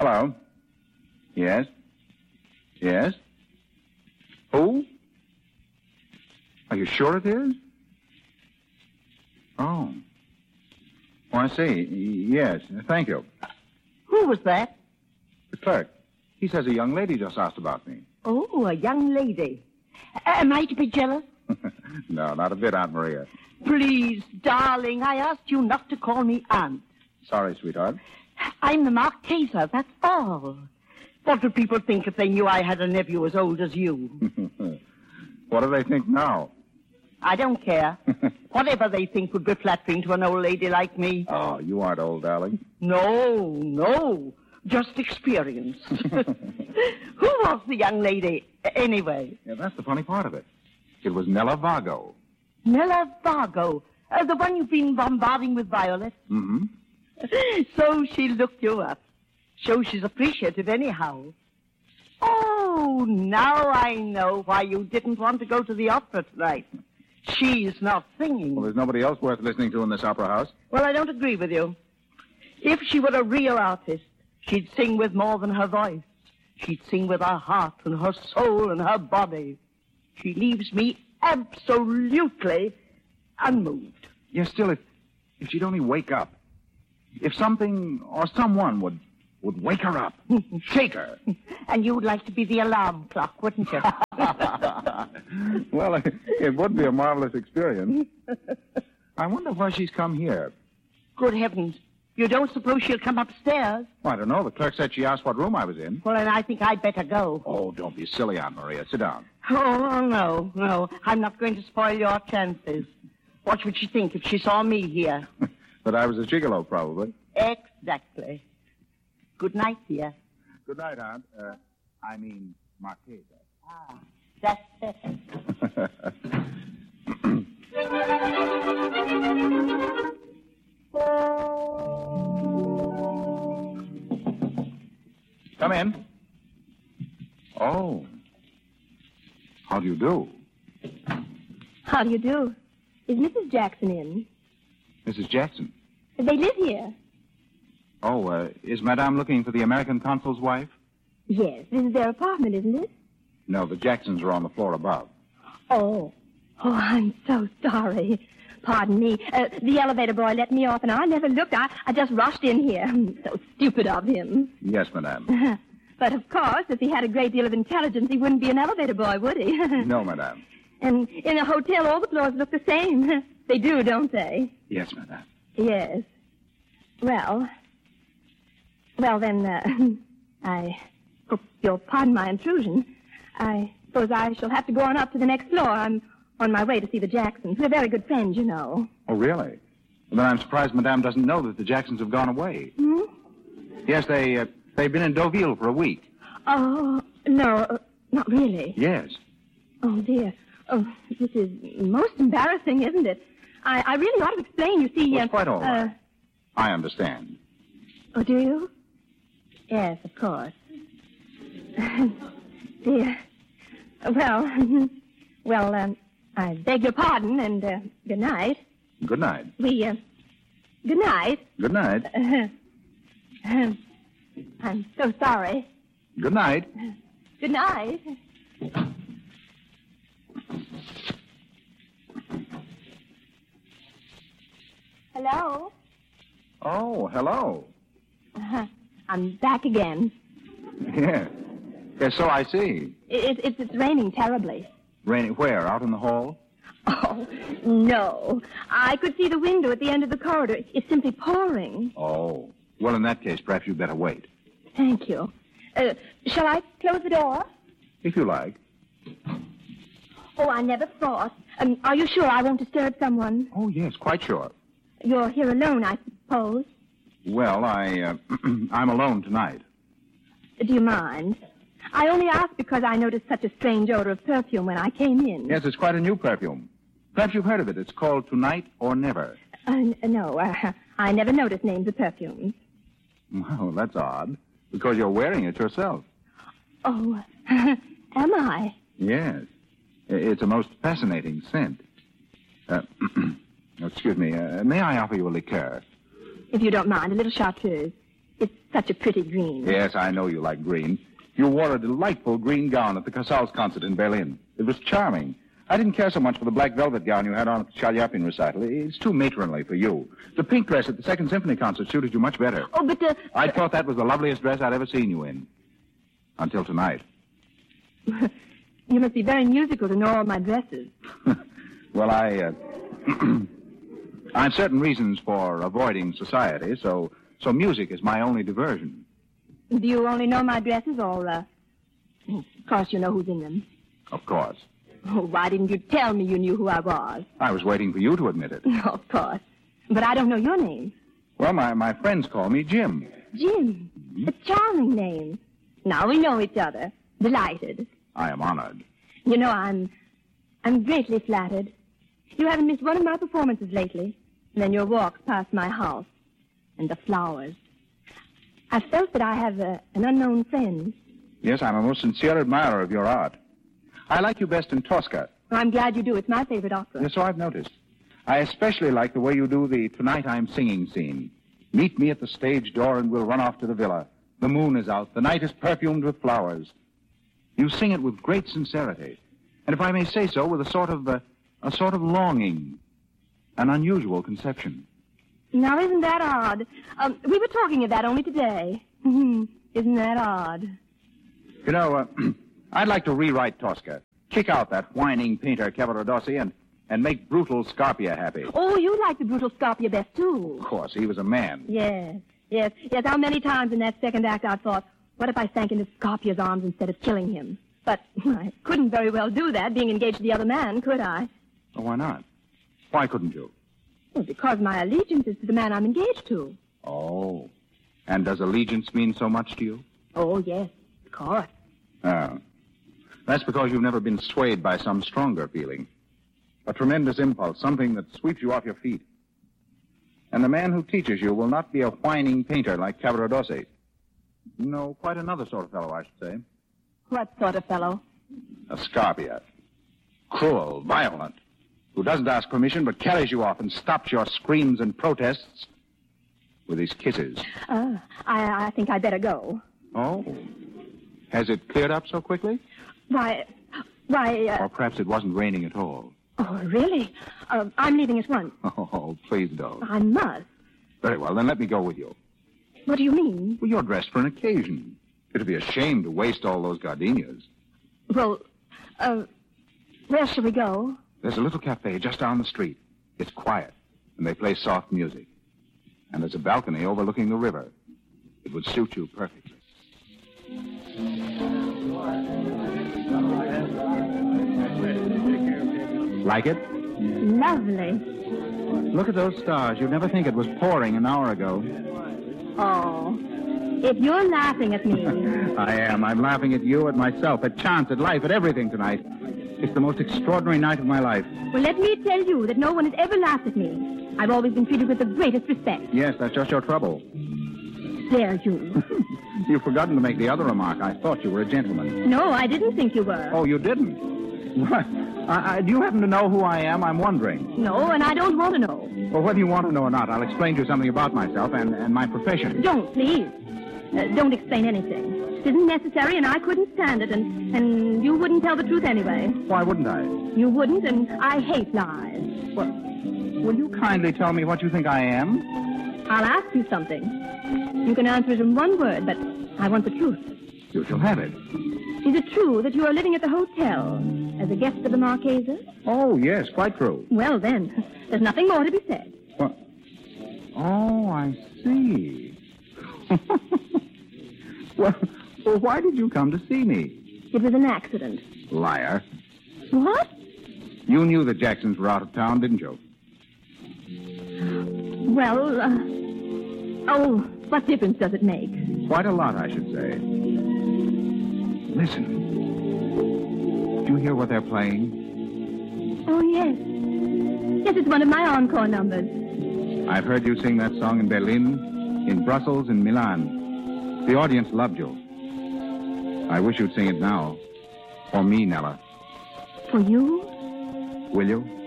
Hello? Yes? Yes? Who? Are you sure it is? Oh. Oh, I see. Yes, thank you. Who was that? The clerk. He says a young lady just asked about me. Oh, a young lady. Am I to be jealous? No, not a bit, Aunt Maria. Please, darling, I asked you not to call me Aunt. Sorry, sweetheart. I'm the Marchesa, that's all. What would people think if they knew I had a nephew as old as you? What do they think now? I don't care. Whatever they think would be flattering to an old lady like me. Oh, you aren't old, darling. No. Just experience. Who was the young lady, anyway? Yeah, that's the funny part of it. It was Nella Vargo. Nella Vargo? The one you've been bombarding with violets? Mm-hmm. So she looked you up. Shows she's appreciative anyhow. Oh, now I know why you didn't want to go to the opera tonight. She's not singing. Well, there's nobody else worth listening to in this opera house. Well, I don't agree with you. If she were a real artist, she'd sing with more than her voice. She'd sing with her heart and her soul and her body. She leaves me absolutely unmoved. Yes, still, if she'd only wake up. If something or someone would wake her up, shake her. And you'd like to be the alarm clock, wouldn't you? Well, it would be a marvelous experience. I wonder why she's come here. Good heavens. You don't suppose she'll come upstairs? Well, I don't know. The clerk said she asked what room I was in. Well, then I think I'd better go. Oh, don't be silly, Aunt Maria. Sit down. Oh, no. I'm not going to spoil your chances. What would she think if she saw me here? That I was a gigolo, probably. Exactly. Good night, dear. Good night, Aunt. I mean, Marchesa. Ah, that's it. Come in. Oh. How do you do? How do you do? Is Mrs. Jackson in? Mrs. Jackson. They live here. Oh, is Madame looking for the American consul's wife? Yes, this is their apartment, isn't it? No, the Jacksons are on the floor above. Oh, I'm so sorry. Pardon me. The elevator boy let me off, and I never looked. I just rushed in here. So stupid of him. Yes, Madame. But, of course, if he had a great deal of intelligence, he wouldn't be an elevator boy, would he? No, Madame. And in a hotel, all the floors look the same. They do, don't they? Yes, Madame. Yes. Well, then, I hope you'll pardon my intrusion. I suppose I shall have to go on up to the next floor. I'm on my way to see the Jacksons. They're very good friends, you know. Oh, really? Well, then I'm surprised Madame doesn't know that the Jacksons have gone away. Hmm? Yes, they've been in Deauville for a week. Oh, no, not really. Yes. Oh, dear. Oh, this is most embarrassing, isn't it? I really ought to explain, you see. Well, it's quite all right. I understand. Oh, do you? Yes, of course. Dear. Well, I beg your pardon, and good night. Good night. Good night. Good night. I'm so sorry. Good night. Good night. Hello? Oh, hello. I'm back again. Yeah. Yes, so I see. It's raining terribly. Raining where? Out in the hall? Oh, no. I could see the window at the end of the corridor. It's simply pouring. Oh. Well, in that case, perhaps you'd better wait. Thank you. Shall I close the door? If you like. Oh, I never thought. Are you sure I won't disturb someone? Oh, yes, quite sure. You're here alone, I suppose. Well, I'm alone tonight. Do you mind? I only asked because I noticed such a strange odor of perfume when I came in. Yes, it's quite a new perfume. Perhaps you've heard of it. It's called Tonight or Never. No, I never noticed names of perfumes. Well, that's odd, because you're wearing it yourself. Oh, am I? Yes. It's a most fascinating scent. Excuse me, may I offer you a liqueur? If you don't mind, a little chartreuse. It's such a pretty green. Yes, I know you like green. You wore a delightful green gown at the Casals concert in Berlin. It was charming. I didn't care so much for the black velvet gown you had on at the Chaliapin recital. It's too matronly for you. The pink dress at the Second Symphony concert suited you much better. Oh, but, I thought that was the loveliest dress I'd ever seen you in. Until tonight. You must be very musical to know all my dresses. Well, I have certain reasons for avoiding society, so music is my only diversion. Do you only know my dresses, or, of course you know who's in them? Of course. Oh, why didn't you tell me you knew who I was? I was waiting for you to admit it. Of course. But I don't know your name. Well, my friends call me Jim. Jim. A charming name. Now we know each other. Delighted. I am honored. You know, I'm greatly flattered. You haven't missed one of my performances lately. And then your walks past my house. And the flowers. I felt that I have an unknown friend. Yes, I'm a most sincere admirer of your art. I like you best in Tosca. I'm glad you do. It's my favorite opera. Yes, so I've noticed. I especially like the way you do the Tonight I'm Singing scene. Meet me at the stage door and we'll run off to the villa. The moon is out. The night is perfumed with flowers. You sing it with great sincerity. And if I may say so, with a sort of longing. An unusual conception. Now, isn't that odd? We were talking of that only today. Isn't that odd? You know, I'd like to rewrite Tosca. Kick out that whining painter Cavaradossi and make brutal Scarpia happy. Oh, you like the brutal Scarpia best, too. Of course, he was a man. Yes. How many times in that second act I thought, what if I sank into Scarpia's arms instead of killing him? But I couldn't very well do that, being engaged to the other man, could I? Oh, why not? Why couldn't you? Well, because my allegiance is to the man I'm engaged to. Oh. And does allegiance mean so much to you? Oh, yes, of course. Oh. That's because you've never been swayed by some stronger feeling. A tremendous impulse, something that sweeps you off your feet. And the man who teaches you will not be a whining painter like Cavaradossi. No, quite another sort of fellow, I should say. What sort of fellow? A Scarpia. Cruel, violent, who doesn't ask permission but carries you off and stops your screams and protests with his kisses. I think I'd better go. Oh. Has it cleared up so quickly? Why... Or perhaps it wasn't raining at all. Oh, really? I'm leaving at once. Oh, please don't. I must. Very well, then let me go with you. What do you mean? Well, you're dressed for an occasion. It'd be a shame to waste all those gardenias. Well, where shall we go? There's a little cafe just down the street. It's quiet, and they play soft music. And there's a balcony overlooking the river. It would suit you perfectly. Like it? Lovely. Look at those stars. You'd never think it was pouring an hour ago. Oh, if you're laughing at me... I am. I'm laughing at you, at myself, at chance, at life, at everything tonight. It's the most extraordinary night of my life. Well, let me tell you that no one has ever laughed at me. I've always been treated with the greatest respect. Yes, that's just your trouble. Dare you? You've forgotten to make the other remark. I thought you were a gentleman. No, I didn't think you were. Oh, you didn't? What? Do you happen to know who I am? I'm wondering. No, and I don't want to know. Well, whether you want to know or not, I'll explain to you something about myself and my profession. Don't, please. Don't explain anything. It isn't necessary, and I couldn't stand it, and you wouldn't tell the truth anyway. Why wouldn't I? You wouldn't, and I hate lies. Well, will you kindly tell me what you think I am? I'll ask you something. You can answer it in one word, but I want the truth. You shall have it. Is it true that you are living at the hotel as a guest of the Marchesa? Oh, yes, quite true. Well, then, there's nothing more to be said. What? Oh, I see. Well, why did you come to see me? It was an accident. Liar. What? You knew that Jacksons were out of town, didn't you? Well, what difference does it make? Quite a lot, I should say. Listen. Do you hear what they're playing? Oh, yes. Yes, it's one of my encore numbers. I've heard you sing that song in Berlin, in Brussels, in Milan. The audience loved you. I wish you'd sing it now. For me, Nella. For you? Will you?